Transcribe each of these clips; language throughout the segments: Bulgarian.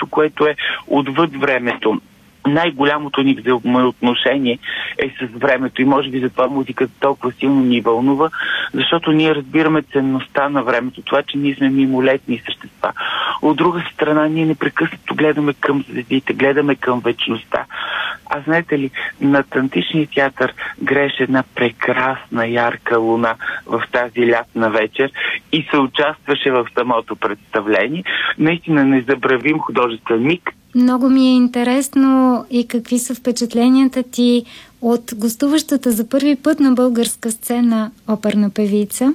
нещо, което е отвъд времето. Най-голямото ни взаимоотношение е с времето и може би затова музиката толкова силно ни вълнува, защото ние разбираме ценността на времето, това, че ние сме мимолетни същества. От друга страна, ние непрекъснато гледаме към звездите, гледаме към вечността. А знаете ли, на Античния театър грееше една прекрасна ярка луна в тази лятна вечер и се участваше в самото представление. Наистина незабравим художествен миг. Много ми е интересно и какви са впечатленията ти от гостуващата за първи път на българска сцена оперна певица.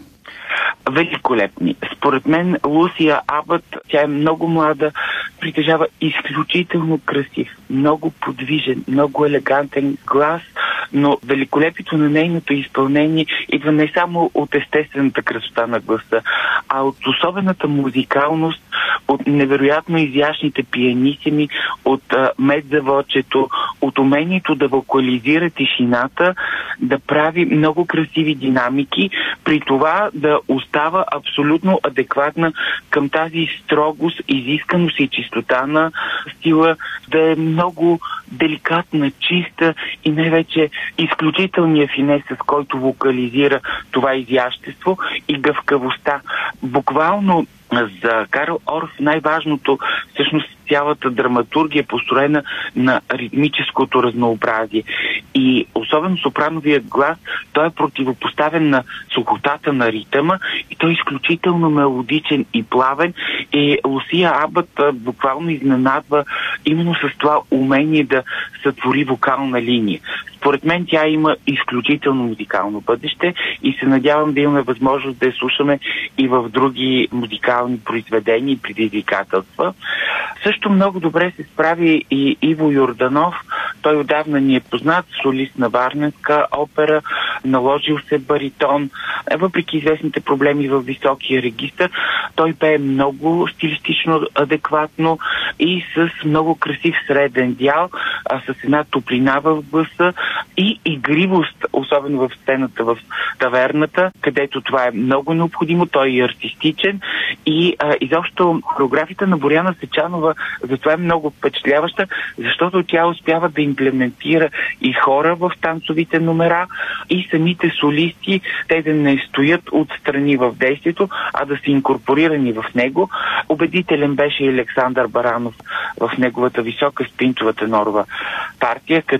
Великолепни. Според мен Лусия Абът, тя е много млада, притежава изключително красив, много подвижен, много елегантен глас, но великолепието на нейното изпълнение идва не само от естествената красота на гласа, а от особената музикалност, от невероятно изящните пианисими, от медзаводчето, от умението да вокализира тишината, да прави много красиви динамики, при това да остава абсолютно адекватна към тази строгост, изисканост и чистота на стила, да е много деликатна, чиста и най-вече изключителния финес, с който вокализира това изящество и гъвкавостта. Буквално за Карл Орф най-важното, всъщност цялата драматургия е построена на ритмическото разнообразие. И особено сопрановият глас, той е противопоставен на сухотата на ритъма и той е изключително мелодичен и плавен. И Лусия Абът буквално изненадва именно с това умение да сътвори вокална линия. Според мен тя има изключително музикално бъдеще и се надявам да имаме възможност да я слушаме и в други музикални произведения и предизвикателства. Също много добре се справи и Иво Йорданов. Той отдавна ни е познат, солист на Варненска опера, наложил се баритон. Въпреки известните проблеми в високия регистър, той пее много стилистично адекватно и с много красив среден дял, с една топлина в гласа и игривост, особено в сцената в таверната, където това е много необходимо. Той е артистичен и изобщо хореографията на Боряна Сечанова затова е много впечатляваща, защото тя успява да имплементира и хора в танцовите номера и самите солисти, те да не стоят отстрани в действието, а да са инкорпорирани в него. Убедителен беше и Александър Баранов в неговата висока спинтова тенорова партия, като